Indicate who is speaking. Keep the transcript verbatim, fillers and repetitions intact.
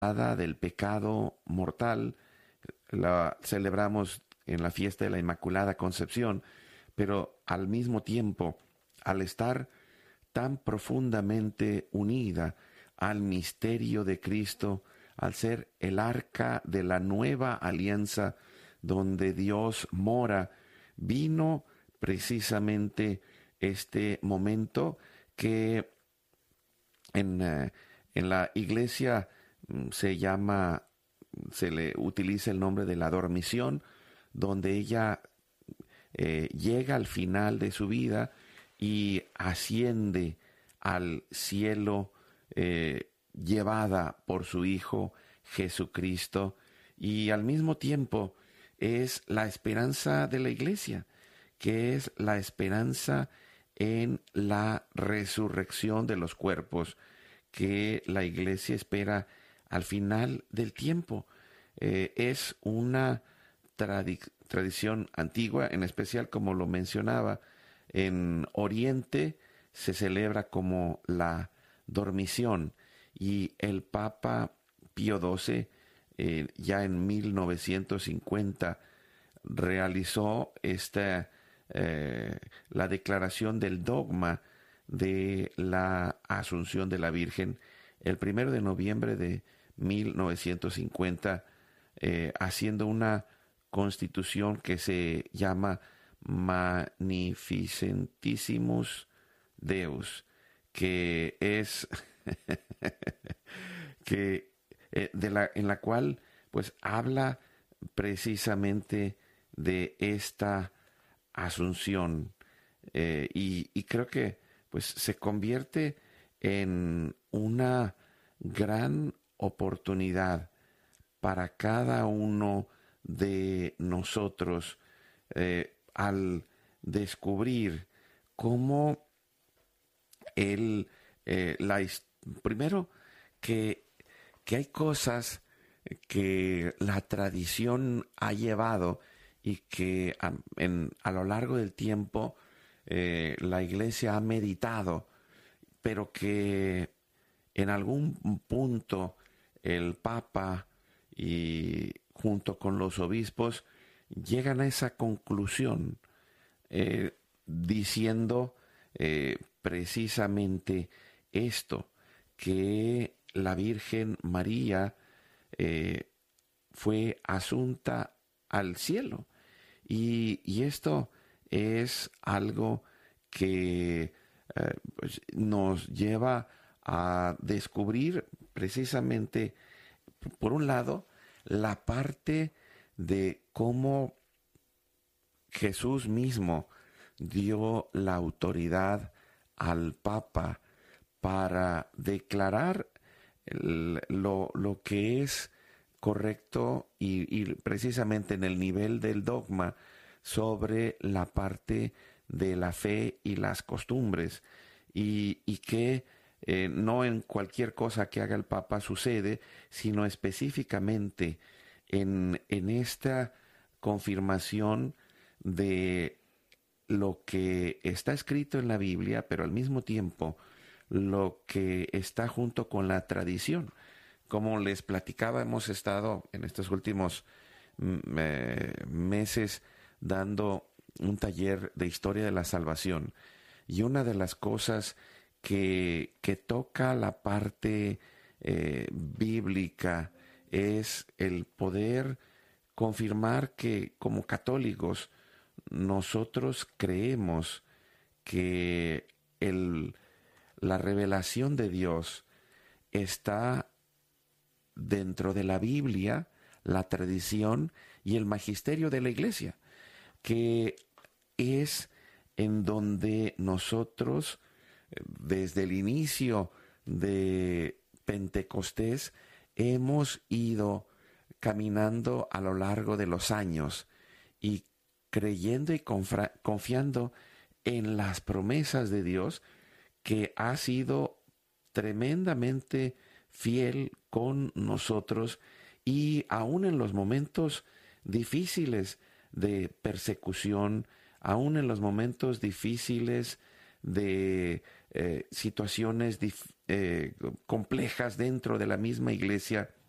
Speaker 1: del pecado mortal. La celebramos en la fiesta de la Inmaculada Concepción, pero al mismo tiempo, al estar tan profundamente unida al misterio de Cristo, al ser el arca de la nueva alianza donde Dios mora, vino precisamente este momento que en, eh, en la iglesia mm, se llama, se le utiliza el nombre de la dormición, donde ella eh, llega al final de su vida y asciende al cielo, eh, llevada por su Hijo Jesucristo, y al mismo tiempo es la esperanza de la iglesia, que es la esperanza en la resurrección de los cuerpos, que la iglesia espera al final del tiempo. Eh, es una tradi- tradición antigua, en especial, como lo mencionaba, en Oriente se celebra como la dormición, y el Papa Pío doce, eh, ya en mil novecientos cincuenta, realizó esta, eh, la declaración del dogma de la Asunción de la Virgen el primero de noviembre de mil novecientos cincuenta, eh, haciendo una constitución que se llama Magnificentissimus Deus, que es que eh, de la en la cual pues habla precisamente de esta asunción, eh, y, y creo que pues se convierte en una gran oportunidad para cada uno de nosotros, eh, al descubrir cómo él, eh, la, primero que, que hay cosas que la tradición ha llevado y que a, en, a lo largo del tiempo eh, la iglesia ha meditado, pero que en algún punto el Papa y junto con los obispos llegan a esa conclusión, eh, diciendo eh, precisamente esto, que la Virgen María eh, fue asunta al cielo. Y, y esto es algo que eh, pues nos lleva a descubrir precisamente, por un lado, la parte de cómo Jesús mismo dio la autoridad al Papa para declarar el, lo, lo que es correcto y, y precisamente en el nivel del dogma sobre la parte de la fe y las costumbres, y, y que eh, no en cualquier cosa que haga el Papa sucede, sino específicamente en, en esta confirmación de lo que está escrito en la Biblia, pero al mismo tiempo lo que está junto con la tradición. Como les platicaba, hemos estado en estos últimos eh, meses dando un taller de historia de la salvación, y una de las cosas que, que toca la parte eh, bíblica es el poder confirmar que como católicos nosotros creemos que el, la revelación de Dios está dentro de la Biblia, la tradición y el magisterio de la Iglesia, que es en donde nosotros, desde el inicio de Pentecostés, hemos ido caminando a lo largo de los años y creyendo y confra- confiando en las promesas de Dios, que ha sido tremendamente fiel con nosotros, y aún en los momentos difíciles de persecución, aún en los momentos difíciles de eh, situaciones dif- eh, complejas dentro de la misma iglesia,